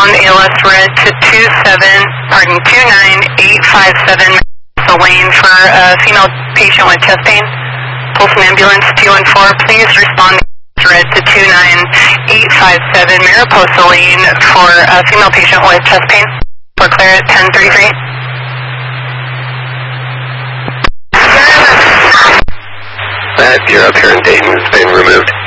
respond ALS red to 29857 Lane for a female patient with chest pain. Pulse an ambulance 214. Please respond red to 29857 Mariposa Lane for a female patient with chest pain. For clear at 1033. Matt, you're up here in Dayton. It's been removed.